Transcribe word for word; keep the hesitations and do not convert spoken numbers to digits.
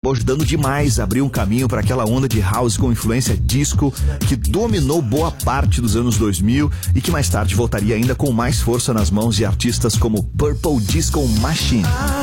acabou ajudando demais a abrir um caminho para aquela onda de house com influência disco que dominou boa parte dos anos dois mil e que mais tarde voltaria ainda com mais força nas mãos de artistas como Purple Disco Machine.